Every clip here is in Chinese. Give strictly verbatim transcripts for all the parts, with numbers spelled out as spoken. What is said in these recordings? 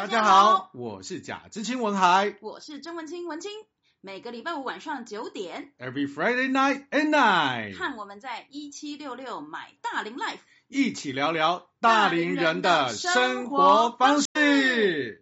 大家好，我是贾知青文海， 我是曾文清文清。每个礼拜五晚上九点 ，Every Friday night at night， 看我们在一七六六买大龄 Life， 一起聊聊大龄人的生活方式。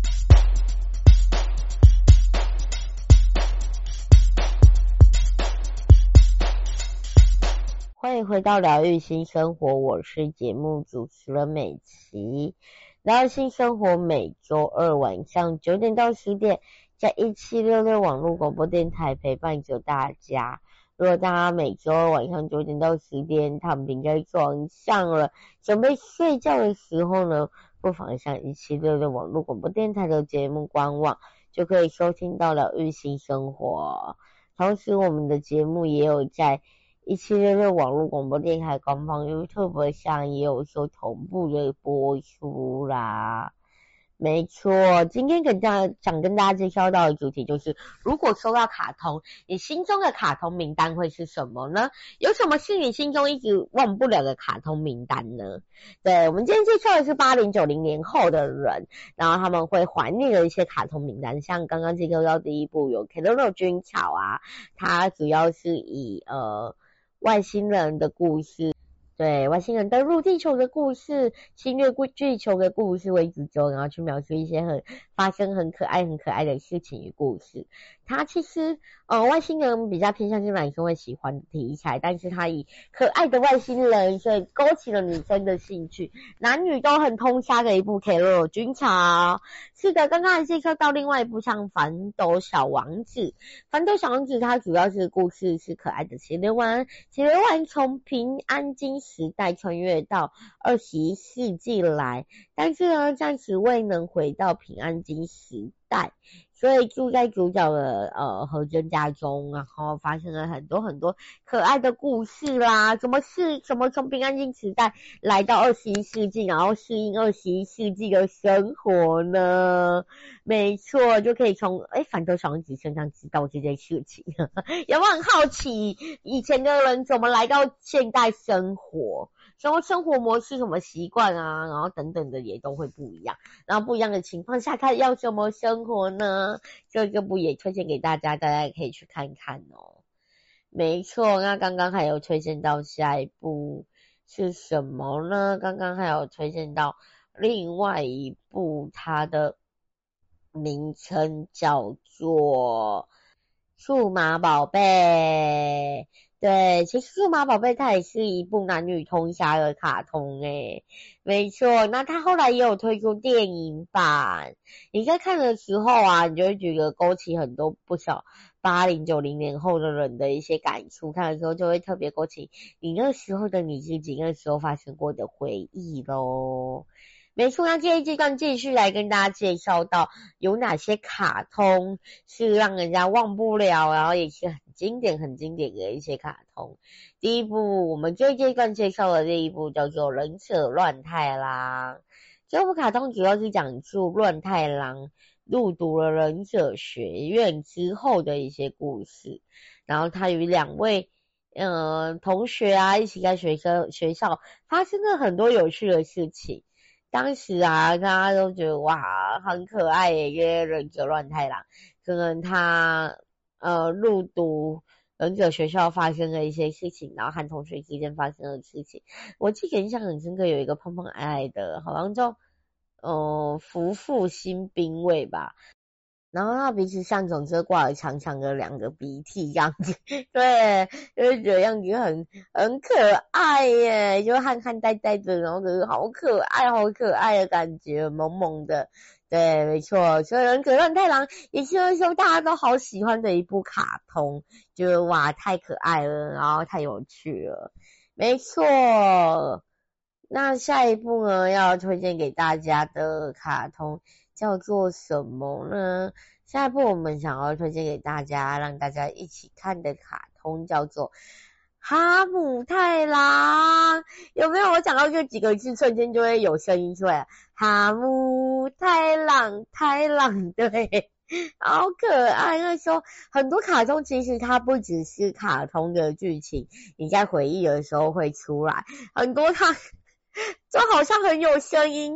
欢迎回到疗愈新生活，我是节目主持人美琪。疗愈新生活每周二晚上九点到十点，在一七六六网络广播电台陪伴着大家。如果大家每周二晚上九点到十点躺平在床上了，准备睡觉的时候呢，不妨上一七六六网络广播电台的节目官网，就可以收听到疗愈新生活。同时我们的节目也有在一七六六网络广播电台官方 YouTube 上也有说同步的播出啦。没错，今天跟大家想跟大家介绍到的主题就是，如果收到卡通，你心中的卡通名单会是什么呢？有什么是你心中一直忘不了的卡通名单呢？对，我们今天介绍的是八零九零年后的人，然后他们会怀念的一些卡通名单，像刚刚介绍到第一部有 Keroro 军草啊，它主要是以呃外星人的故事，对，外星人登陆地球的故事，侵略地球的故事为主轴，然后去描述一些很发生很可爱很可爱的事情与故事。它其实呃外星人比较偏向是男生会喜欢的题材，但是它以可爱的外星人，所以勾起了女生的兴趣，男女都很通杀的一部 Keroro 军草。是的，刚刚还介绍到另外一部像反斗小王子。反斗小王子它主要是故事是可爱的麒麟丸，麒麟丸从平安京时代穿越到二十一世纪来，但是呢暂时未能回到平安京时代，所以住在主角的呃和真家中，然后发生了很多很多可爱的故事啦。怎么是怎么从平安京时代来到二十一世纪，然后适应二十一世纪的生活呢？没错，就可以从诶反斗小王子身上知道这件事情。有没有很好奇以前的人怎么来到现代生活？什么生活模式、什么习惯啊，然后等等的也都会不一样。然后不一样的情况下，他要什么生活呢？这这部也推荐给大家，大家也可以去看看哦。没错，那刚刚还有推荐到下一部是什么呢？刚刚还有推荐到另外一部，它的名称叫做数码宝贝。对，其实数码宝贝它也是一部男女通杀的卡通诶，没错。那它后来也有推出电影版，你在看的时候啊，你就会觉得勾起很多不少八零九零年后的人的一些感触，看的时候就会特别勾起你那时候的你自己那时候发生过的回忆咯。没错，那这一阶段继续来跟大家介绍到有哪些卡通是让人家忘不了，然后也是很经典很经典的一些卡通。第一部我们这一阶段介绍的这一部叫做忍者乱太郎。这部卡通主要是讲述乱太郎入读了忍者学院之后的一些故事，然后他与两位呃同学啊一起在学校学校发生了很多有趣的事情。当时啊大家都觉得哇很可爱耶，因为忍者乱太郎可能他呃入读忍者学校发生的一些事情，然后和同学之间发生的事情。我记得印象很深刻，有一个胖胖矮矮的好像叫呃福富新兵卫吧，然后他鼻子上总是挂了长长的两个鼻涕这样子，对，就是觉得样子很很可爱耶，就憨憨呆呆的，然后可是好可爱好可爱的感觉，萌萌的。对，没错，所以忍者乱太郎也是那时候大家都好喜欢的一部卡通，就是哇太可爱了，然后太有趣了。没错，那下一部呢要推荐给大家的卡通叫做什么呢？下一部我们想要推荐给大家让大家一起看的卡通叫做哈姆太郎。有没有我讲到这几个字瞬间就会有声音出来，哈姆太郎太郎，对，好可爱。那时候很多卡通其实它不只是卡通的剧情，你在回忆的时候会出来，很多它就好像很有声音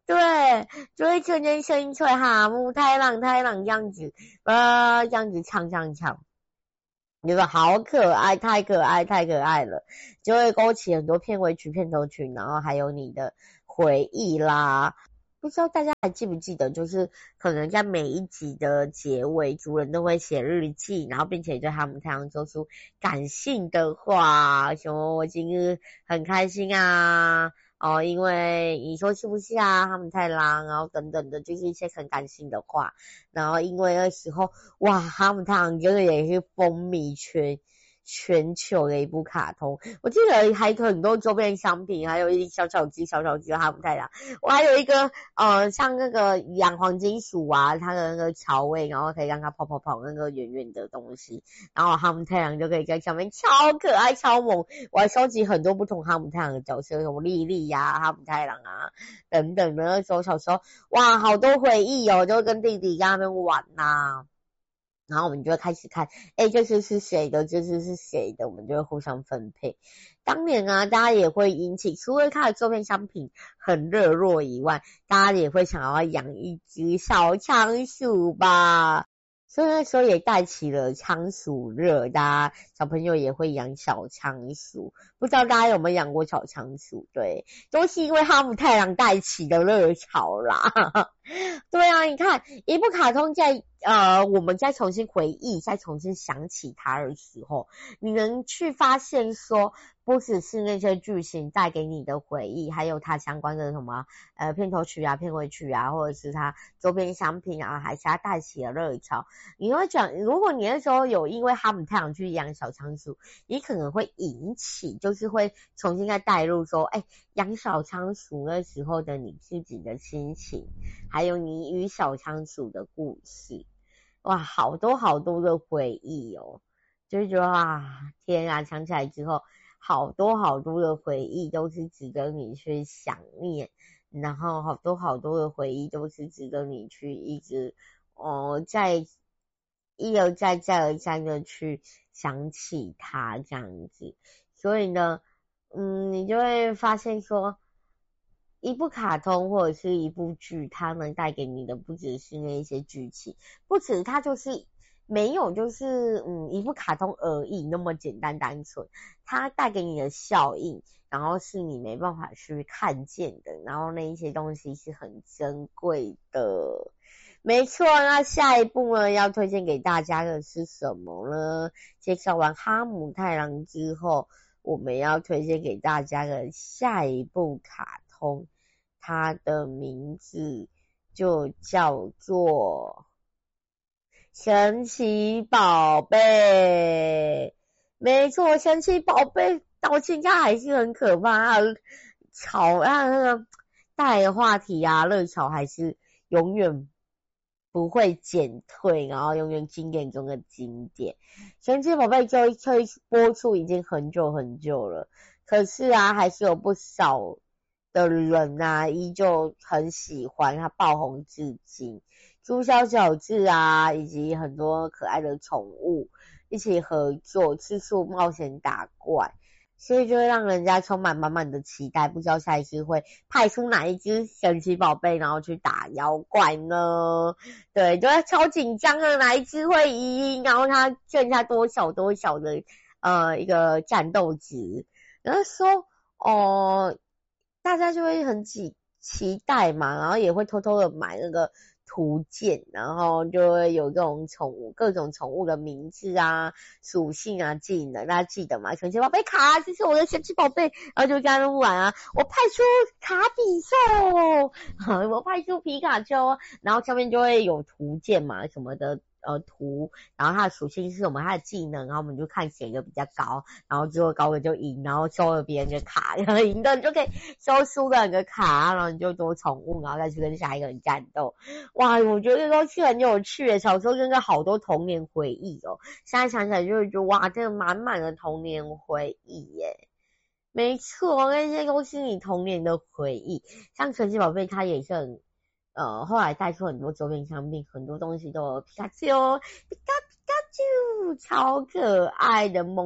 对，就会瞬间声音出来哈姆太郎太郎这样子，呃，这样子唱唱唱。觉得好可爱，太可爱，太可爱了，就会勾起很多片尾曲、片头曲，然后还有你的回忆啦。不知道大家还记不记得，就是可能在每一集的结尾，主人都会写日记，然后并且对哈姆太郎做出感性的话，什么我今日很开心啊，哦，因为你说是不是啊，哈姆太郎，然后等等的，就是一些很感性的话。然后因为那时候，哇，哈姆太郎真的也是风靡全全球的一部卡通。我记得还有很多周边商品，还有一小小只小小只的哈姆太郎。我还有一个呃，像那个养黄金鼠啊，它的那个巢位，然后可以让它跑跑跑那个圆圆的东西，然后哈姆太郎就可以在上面，超可爱超萌。我还收集很多不同哈姆太郎的角色，什么莉莉呀、哈姆太郎啊等等的。那时候小时候，哇，好多回忆哦，就跟弟弟在那边玩呐、啊。然后我们就会开始看，诶，这次是谁的，这次是谁的，我们就会互相分配。当年啊，大家也会引起，除了它的周边商品很热络以外，大家也会想要养一只小仓鼠吧。所以那时候也带起了仓鼠热，大家小朋友也会养小仓鼠。不知道大家有没有养过小仓鼠？对，都是因为哈姆太郎带起的热潮啦。对啊，你看一部卡通在呃，我们再重新回忆，再重新想起它的时候，你能去发现说，不只是那些剧情带给你的回忆，还有它相关的什么呃片头曲啊、片尾曲啊，或者是它周边商品啊，还是它带起了热潮。你会讲，如果你那时候有因为哈姆太郎去养小仓鼠，你可能会引起，就是会重新再带入说，哎，养小仓鼠那时候的你自己的心情，还有你与小仓鼠的故事。哇，好多好多的回忆哦，就是觉得啊，天啊，想起来之后，好多好多的回忆都是值得你去想念，然后好多好多的回忆都是值得你去一直哦，再一而再再而三的去想起它这样子。所以呢，嗯，你就会发现说，一部卡通或者是一部剧，它能带给你的不只是那一些剧情，不止它就是没有就是嗯一部卡通而已那么简单单纯，它带给你的效应，然后是你没办法去看见的，然后那一些东西是很珍贵的。没错，那下一部呢要推荐给大家的是什么呢？介绍完哈姆太郎之后，我们要推荐给大家的下一部卡通，它的名字就叫做神奇宝贝。没错，神奇宝贝到现在还是很可怕，吵啊那个带的话题啊，热潮还是永远不会减退，然后永远经典中的经典。神奇宝贝就推播出已经很久很久了，可是啊，还是有不少的人啊，依旧很喜欢它，爆红至今。朱小小智啊，以及很多可爱的宠物一起合作，次数冒险打怪。所以就会让人家充满满满的期待，不知道下一次会派出哪一只神奇宝贝，然后去打妖怪呢？对，就会超紧张的，哪一只会赢，然后它剩下多少多少的呃一个战斗值，然后说哦，大家就会很期期待嘛，然后也会偷偷的买那个图鉴，然后就会有各种宠物、各种宠物的名字啊、属性啊、技能，大家记得吗？神奇宝贝卡，这是我的神奇宝贝，然后就跟他们玩啊。我派出卡比兽，我派出皮卡丘，然后上面就会有图鉴嘛，什么的。呃，图，然后它的属性是什么，它的技能，然后我们就看谁的比较高，然后最后高的就赢，然后收了别人的卡，然后赢的你就可以收输的人的卡，然后你就多宠物，然后再去跟下一个人战斗。哇，我觉得都是很有趣的，小时候真的好多童年回忆哦，现在想起来就会觉得哇，真的满满的童年回忆耶。没错，那些都是你童年的回忆，像神奇宝贝它也是很呃，后来带出很多周边商品，很多东西都有皮卡丘，皮卡皮卡丘，超可爱的萌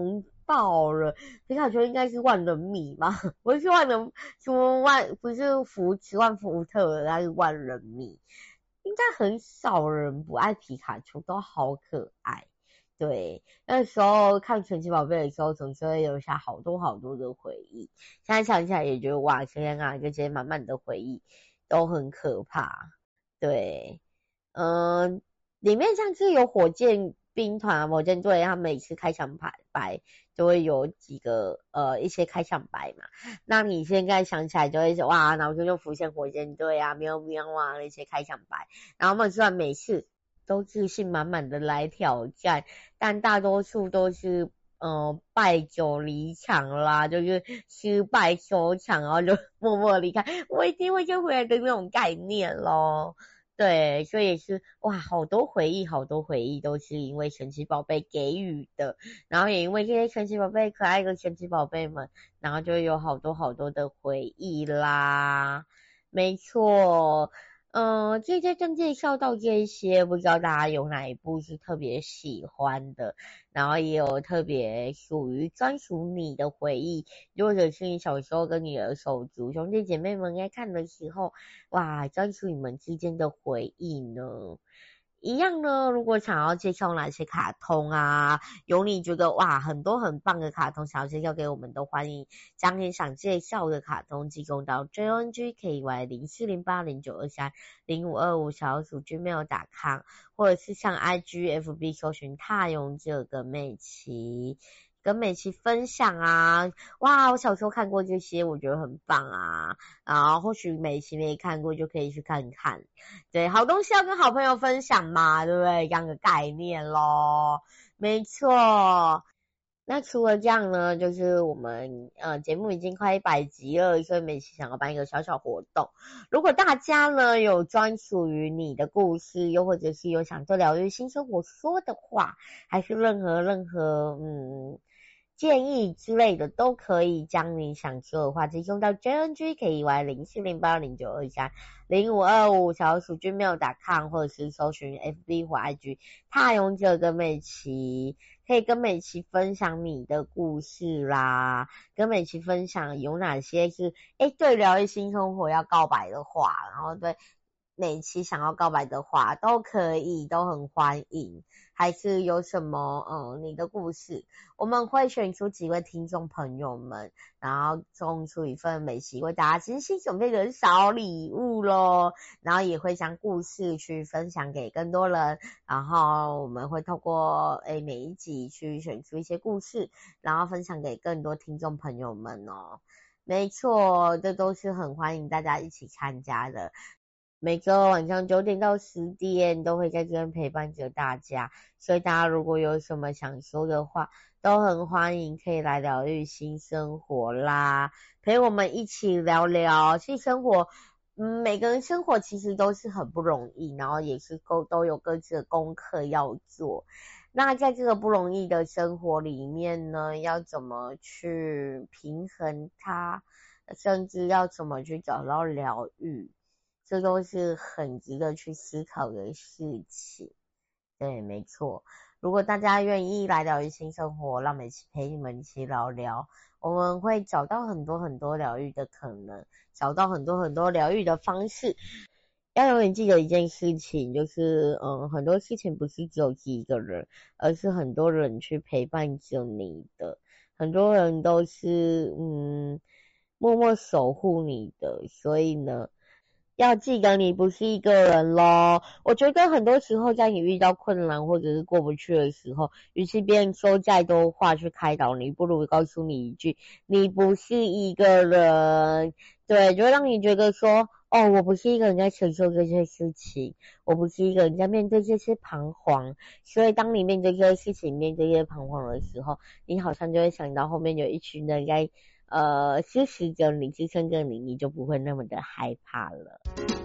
爆了。皮卡丘应该是万人迷吧？不是万人，什么万，不是福奇万福特，它是万人迷。应该很少人不爱皮卡丘，都好可爱。对，那时候看神奇宝贝的时候，总是会留下好多好多的回忆。现在想起来也觉得哇，天啊，这些满满的回忆都很可怕。对，嗯、呃，里面像是有火箭兵团、火箭队，他们每次开场白白就会有几个呃一些开场白嘛。那你现在想起来就会说哇，脑中就浮现火箭队啊、喵喵啊那些开场白。然后我们虽然每次都自信满满的来挑战，但大多数都是呃败酒离场啦，就是失败收场，然后就默默离开，我一定会救回来的那种概念咯。对，所以也是哇，好多回忆，好多回忆都是因为神奇宝贝给予的，然后也因为这些神奇宝贝可爱的神奇宝贝们，然后就有好多好多的回忆啦。没错。嗯、呃，这些正介绍到这些，不知道大家有哪一部是特别喜欢的，然后也有特别属于专属你的回忆，或者是你小时候跟你的手足兄弟姐妹们在看的时候，哇，专属你们之间的回忆呢。一样呢，如果想要介绍哪些卡通啊，有你觉得哇很多很棒的卡通想要介绍给我们，都欢迎将你想介绍的卡通寄送到 J N G K Y 零四零八零九二三零五二五 小鼠 gmail 点 com， 或者是上 I G F B 搜寻踏勇者跟美琪，跟美琪分享啊，哇，我小时候看过这些，我觉得很棒啊，然后或许美琪没看过就可以去看看，对，好东西要跟好朋友分享嘛，对不对？这样的概念咯，没错。那除了这样呢，就是我们呃节目已经快一百集了，所以美琪想要办一个小小活动。如果大家呢有专属于你的故事，又或者是有想对疗愈新生活说的话，还是任何任何嗯建议之类的，都可以将你想说的话寄送到 J N G K Y 零四零八零九二三零五二五 小鼠 gmail 点 com， 或者是搜寻 F B 或 I G 踏勇者跟美琪，可以跟美琪分享你的故事啦，跟美琪分享有哪些是诶对疗愈新生活要告白的话，然后对美琪想要告白的话都可以，都很欢迎。还是有什么嗯你的故事，我们会选出几位听众朋友们，然后送出一份美琪为大家精心准备的小礼物咯，然后也会将故事去分享给更多人，然后我们会透过诶每一集去选出一些故事，然后分享给更多听众朋友们哦。没错，这都是很欢迎大家一起参加的。每周晚上九点到十点都会在这边陪伴着大家，所以大家如果有什么想说的话，都很欢迎可以来疗愈新生活啦，陪我们一起聊聊新生活。嗯，每个人生活其实都是很不容易，然后也是都都有各自的功课要做。那在这个不容易的生活里面呢，要怎么去平衡它，甚至要怎么去找到疗愈，这都是很值得去思考的事情。对，没错。如果大家愿意来疗愈新生活，让美琪陪你们一起聊聊，我们会找到很多很多疗愈的可能，找到很多很多疗愈的方式。要永远记得一件事情，就是嗯，很多事情不是只有一个人，而是很多人去陪伴着你的，很多人都是嗯默默守护你的，所以呢要记得你不是一个人咯。我觉得很多时候在你遇到困难或者是过不去的时候，与其别人说再多话去开导你，不如告诉你一句，你不是一个人。对，就会让你觉得说哦，我不是一个人在承受这些事情，我不是一个人在面对这些彷徨。所以当你面对这些事情，面对这些彷徨的时候，你好像就会想到后面有一群人在呃支持着你，支撑着你，你就不会那么的害怕了。